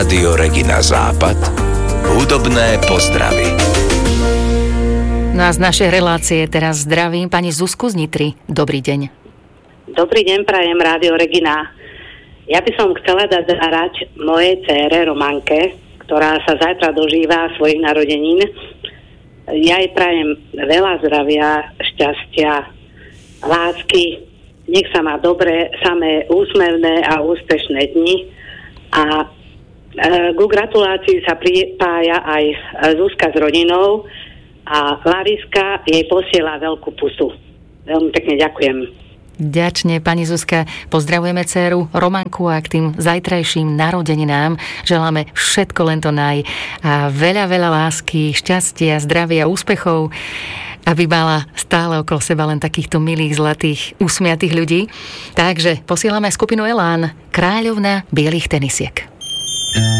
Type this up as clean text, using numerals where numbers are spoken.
Rádio Regina Západ. Hudobné pozdravy. No a z našej relácie teraz zdravím pani Zuzku z Nitry. Dobrý deň. Dobrý deň, prajem Rádio Regina. Ja by som chcela dať zahrať mojej dcére Romanke, ktorá sa zajtra dožíva svojich narodenín. Ja jej prajem veľa zdravia, šťastia, lásky. Nech sa má dobre, samé úsmevné a úspešné dni. A ku gratulácii sa pripája aj Zuzka s rodinou a Lariska jej posiela veľkú pusu. Veľmi pekne ďakujem. Ďačne, pani Zuzka, pozdravujeme dcéru Romanku a k tým zajtrajším narodeninám želáme všetko len to naj. A veľa, veľa lásky, šťastia, zdravia, úspechov, aby mala stále okolo seba len takýchto milých, zlatých, usmiatých ľudí. Takže posielame skupinu Elán, Kráľovna bielých tenisiek.